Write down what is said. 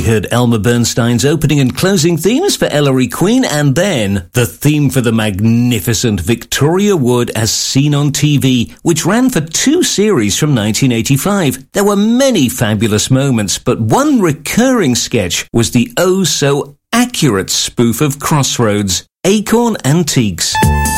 heard Elmer Bernstein's opening and closing themes for Ellery Queen, and then the theme for the magnificent Victoria Wood as Seen on TV, which ran for 2 series from 1985. There were many fabulous moments, but one recurring sketch was the oh-so-accurate spoof of Crossroads, Acorn Antiques.